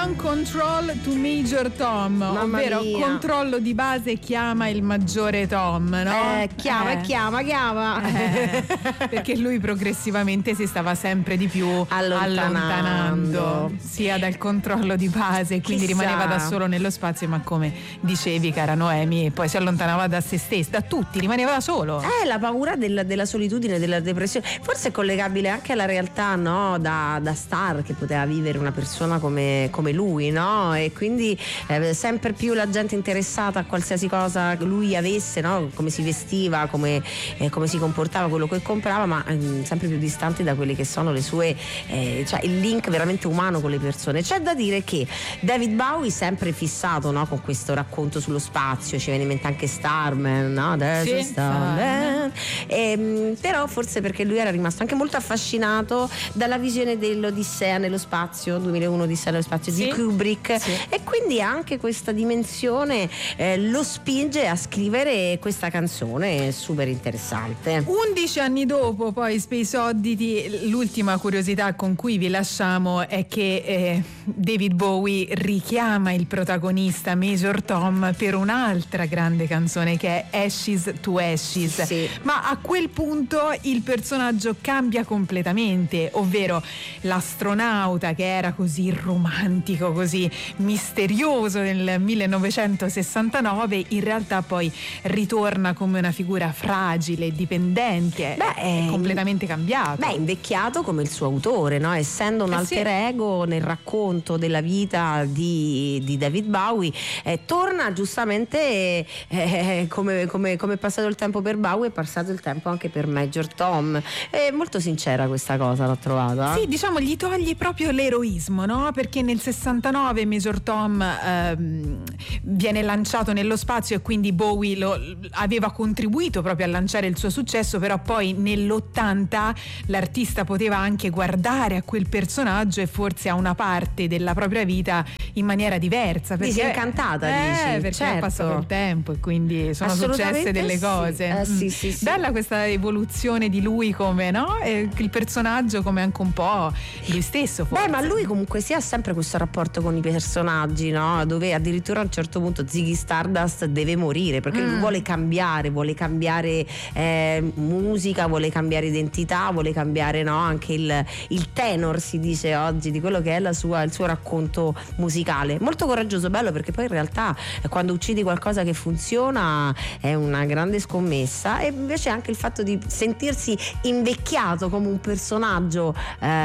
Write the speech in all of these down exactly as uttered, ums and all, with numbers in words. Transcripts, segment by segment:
Ground Control to Major Tom, Mamma ovvero mia. controllo di base, chiama il maggiore Tom, no? Eh, chiama, Eh. chiama, chiama. Eh, perché lui progressivamente si stava sempre di più Allontanando. allontanando sia dal controllo di base, quindi Chissà. rimaneva da solo nello spazio, ma come dicevi, cara Noemi, poi si allontanava da se stesso, da tutti, rimaneva da solo. Eh, la paura del- della solitudine, della depressione, forse è collegabile anche alla realtà, no? Da, da star che poteva vivere una persona come, come lui, no? E quindi eh, sempre più la gente interessata a qualsiasi cosa lui avesse, no? Come si vestiva, come, eh, come si comportava, quello che comprava, ma ehm, sempre più distanti da quelle che sono le sue, eh, cioè il link veramente umano con le persone. C'è da dire che David Bowie, sempre fissato, no? Con questo racconto sullo spazio, ci viene in mente anche Starman, no? There's Sì, a Starman. Starman. Ehm, però forse perché lui era rimasto anche molto affascinato dalla visione dell'Odissea nello spazio, duemilauno Odissea nello spazio Sì. di Kubrick, Sì. e quindi anche questa dimensione eh, lo spinge a scrivere questa canzone super interessante. undici anni dopo, poi, Space Oddity, l'ultima curiosità con cui vi lasciamo è che eh, David Bowie richiama il protagonista Major Tom per un'altra grande canzone che è Ashes to Ashes. Sì. Ma a quel punto il personaggio cambia completamente, ovvero l'astronauta che era così romantico, così misterioso nel millenovecentosessantanove, in realtà poi ritorna come una figura fragile, dipendente. Beh, è eh, completamente cambiato. Beh, invecchiato come il suo autore, no? Essendo un Eh, alter sì. ego nel racconto della vita di, di David Bowie, eh, torna giustamente eh, come, come, come è passato il tempo per Bowie, è passato il tempo anche per Major Tom. È molto sincera questa cosa, l'ho trovata. Sì, diciamo, gli toglie proprio l'eroismo, no? Perché nel sessantanove Major Tom ehm, viene lanciato nello spazio e quindi Bowie lo, aveva contribuito proprio a lanciare il suo successo, però poi nell'ottanta l'artista poteva anche guardare a quel personaggio e forse a una parte della propria vita in maniera diversa. Perché, Disincantata, eh, dici? perché Certo. è passato il tempo e quindi sono Assolutamente successe delle sì. cose. Eh, Mm. sì, sì, sì. Bella questa evoluzione di lui come, no? E il personaggio come anche un po' lui stesso, forse. Beh, ma lui comunque si ha sempre questo rapporto con i personaggi, no? Dove addirittura a un certo punto Ziggy Stardust deve morire perché Mm. lui vuole cambiare, vuole cambiare eh, musica, vuole cambiare identità, vuole cambiare, no? Anche il, il tenor, si dice oggi, di quello che è la sua, il suo racconto musicale. Molto coraggioso, bello, perché poi in realtà eh, quando uccidi qualcosa che funziona è una grande scommessa. E invece anche il fatto di sentirsi invecchiato come un personaggio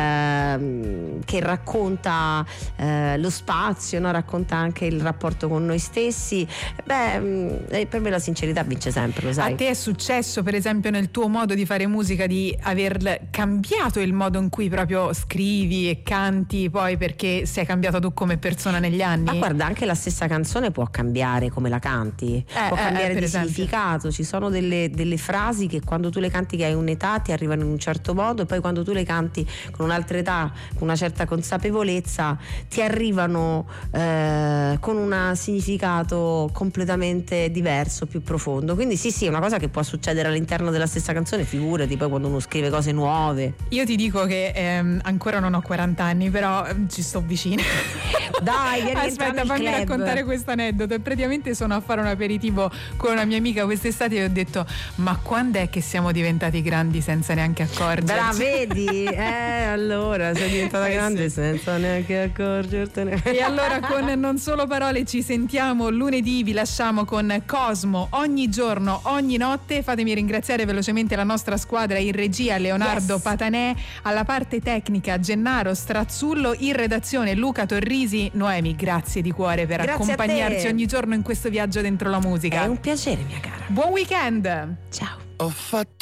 ehm, che racconta eh, lo spazio, no? Racconta anche il rapporto con noi stessi. Beh, mh, eh, per me la sincerità vince sempre, lo sai. A te è successo, per esempio, nel tuo modo di fare musica di aver cambiato il modo in cui proprio scrivi e canti, poi perché sei cambiato tu come persona negli anni? Ma guarda, anche la stessa canzone può cambiare come la canti, può eh, cambiare eh, per di esempio. significato. Ci sono delle, delle frasi che quando tu le canti che hai un'età ti arrivano in un certo modo, e poi quando tu le canti con un'altra età, con una certa consapevolezza, ti arrivano eh, con un significato completamente diverso, più profondo. Quindi sì, sì, è una cosa che può succedere all'interno della stessa canzone, figurati poi quando uno scrive cose nuove. Io ti dico che ehm, ancora non ho quaranta anni, però ehm, ci sto vicino. Dai, vieni, entriamo Aspetta, nel fammi club. raccontare questo aneddoto. Praticamente sono a fare un aperitivo con una mia amica quest'estate e ho detto: ma quando è che siamo diventati grandi senza neanche accorgerci? Bra, vedi? Eh, allora sei diventata Eh, grande sì. senza neanche accorgertene. E allora con Non Solo Parole ci sentiamo lunedì, vi lasciamo con Cosmo ogni giorno, ogni notte. Fatemi ringraziare velocemente la nostra squadra in regia, Leonardo Yes. Patanè, alla parte tecnica Gennaro Strazzullo, in redazione Luca Torrisi. Noemi, grazie di cuore per Grazie a te. accompagnarci ogni giorno in questo viaggio dentro la musica. È un piacere, mia cara. Buon weekend! Ciao. Ho fatto